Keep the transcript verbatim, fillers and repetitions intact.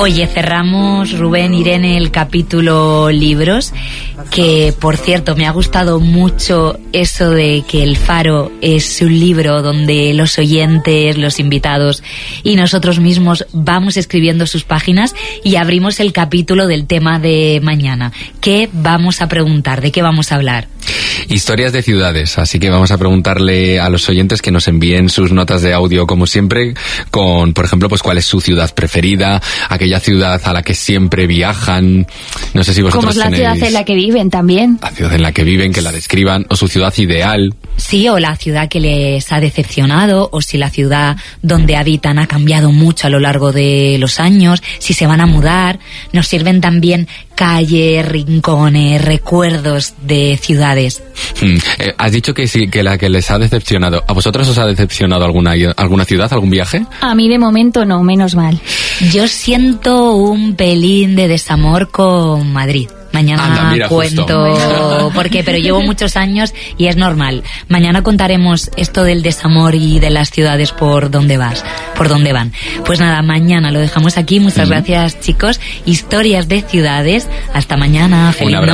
Oye, cerramos, Rubén, Irene, el capítulo libros, que por cierto me ha gustado mucho eso de que El Faro es un libro donde los oyentes, los invitados y nosotros mismos vamos escribiendo sus páginas y abrimos el capítulo del tema de mañana. ¿Qué vamos a preguntar? ¿De qué vamos a hablar? Historias de ciudades, así que vamos a preguntarle a los oyentes que nos envíen sus notas de audio como siempre, con, por ejemplo, pues cuál es su ciudad preferida, aquella ciudad a la que siempre viajan, no sé si vosotros ¿Cómo es la tenéis ciudad en la que viven también? la ciudad en la que viven, que la describan, o su ciudad ideal. Sí, o la ciudad que les ha decepcionado, o si la ciudad donde habitan ha cambiado mucho a lo largo de los años, si se van a mudar. Nos sirven también calles, rincones, recuerdos de ciudades. Hmm. Eh, has dicho que sí, que la que les ha decepcionado. ¿A vosotros os ha decepcionado alguna, alguna ciudad, algún viaje? A mí de momento no, menos mal. Yo siento un pelín de desamor con Madrid. Mañana Anda, mira, cuento justo. por qué, pero llevo muchos años y es normal. Mañana contaremos esto del desamor y de las ciudades por dónde vas, por dónde van. Pues nada, mañana lo dejamos aquí. Muchas mm. gracias, chicos. Historias de ciudades. Hasta mañana. Feliz noche.